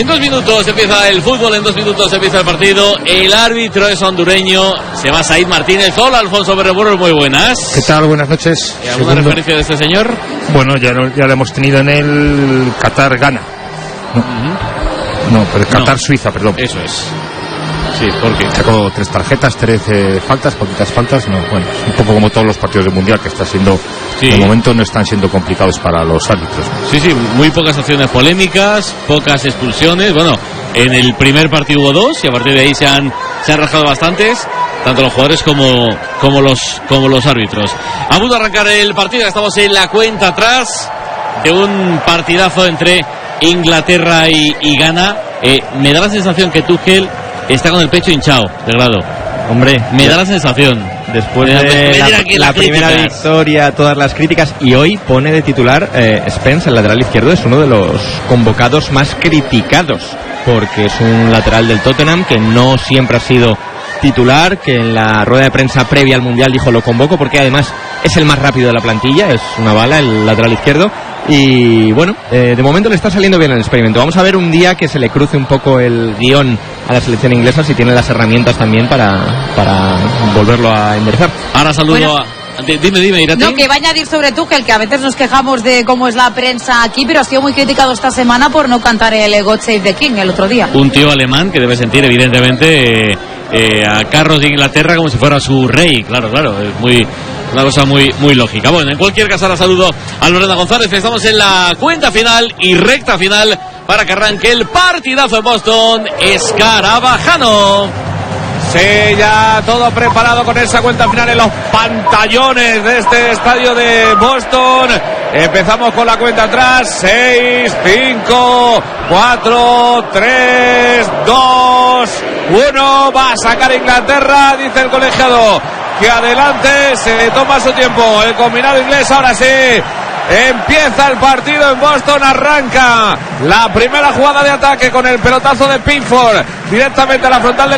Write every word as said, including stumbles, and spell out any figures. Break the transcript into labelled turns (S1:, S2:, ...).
S1: En dos minutos empieza el fútbol, en dos minutos empieza el partido. El árbitro es hondureño, se llama Said Martínez. Hola, Alfonso Berrebuenos, muy buenas.
S2: ¿Qué tal? Buenas noches.
S1: ¿Alguna Segundo. referencia de este señor?
S2: Bueno, ya lo, ya lo hemos tenido en el Qatar-Ghana. No, uh-huh. no pero Qatar-Suiza, no. perdón.
S1: Eso es. Sí, porque
S2: sacó tres tarjetas, trece faltas, poquitas faltas. No, bueno, es un poco como todos los partidos del Mundial, que está siendo, sí. de momento no están siendo complicados para los árbitros.
S1: Sí, sí, muy pocas acciones polémicas, pocas expulsiones. Bueno, en el primer partido hubo dos y a partir de ahí se han, se han rajado bastantes, tanto los jugadores como, como, los, como los árbitros. A punto de arrancar el partido, estamos en la cuenta atrás de un partidazo entre Inglaterra y, y Ghana. Eh, me da la sensación que Tuchel está con el pecho hinchado de grado.
S3: Hombre,
S1: me da la sensación.
S3: Después de la, la primera victoria, todas las críticas, y hoy pone de titular eh, Spence, el lateral izquierdo, es uno de los convocados más criticados, porque es un lateral del Tottenham que no siempre ha sido titular, que en la rueda de prensa previa al Mundial dijo lo convoco porque además es el más rápido de la plantilla, es una bala el lateral izquierdo. Y bueno, eh, de momento le está saliendo bien el experimento. Vamos a ver un día que se le cruce un poco el guión a la selección inglesa, si tiene las herramientas también para, para volverlo a enderezar.
S1: Ahora saludo bueno. a... Dime, dime, Irati.
S4: No, que va a añadir sobre Tuchel, que a veces nos quejamos de cómo es la prensa aquí, pero ha sido muy criticado esta semana por no cantar el God Save the King el otro día.
S1: Un tío alemán que debe sentir evidentemente eh, eh, a Carlos de Inglaterra como si fuera su rey, claro, claro, es muy... una cosa muy muy lógica. Bueno, en cualquier caso, ahora saludo a Lorena González. Estamos en la cuenta final y recta final para que arranque el partidazo en Boston. Escarabajano.
S5: Sí, ya todo preparado con esa cuenta final en los pantallones de este estadio de Boston. Empezamos con la cuenta atrás. seis, cinco, cuatro, tres, dos, uno. Va a sacar Inglaterra, dice el colegiado, que adelante, se toma su tiempo el combinado inglés. Ahora sí, empieza el partido en Boston, arranca la primera jugada de ataque con el pelotazo de Pickford directamente a la frontal del